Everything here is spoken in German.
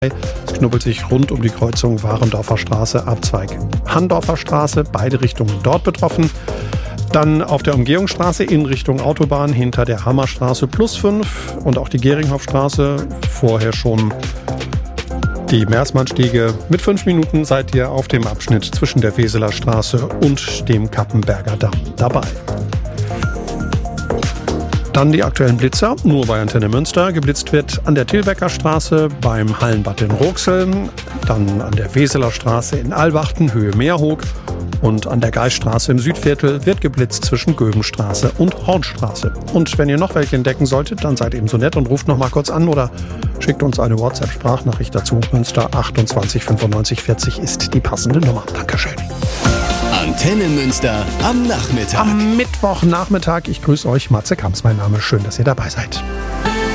Es knubbelt sich rund um die Kreuzung Warendorfer Straße, Abzweig Handorfer Straße, beide Richtungen dort betroffen. Dann auf der Umgehungsstraße in Richtung Autobahn hinter der Hammerstraße +5 und auch die Geringhoffstraße. Vorher schon die Meersmannstiege. Mit 5 Minuten seid ihr auf dem Abschnitt zwischen der Weseler Straße und dem Kappenberger Damm dabei. Dann die aktuellen Blitzer, nur bei Antenne Münster. Geblitzt wird an der Tilbecker Straße beim Hallenbad in Roxeln, dann an der Weseler Straße in Albachten, Höhe Meerhoek, und an der Geisstraße im Südviertel wird geblitzt zwischen Göbenstraße und Hornstraße. Und wenn ihr noch welche entdecken solltet, dann seid eben so nett und ruft noch mal kurz an oder schickt uns eine WhatsApp-Sprachnachricht dazu. Münster 28 95 40 ist die passende Nummer. Dankeschön. Antenne Münster am Nachmittag. Am Mittwochnachmittag. Ich grüße euch, Matze Kamps, mein Name. Schön, dass ihr dabei seid.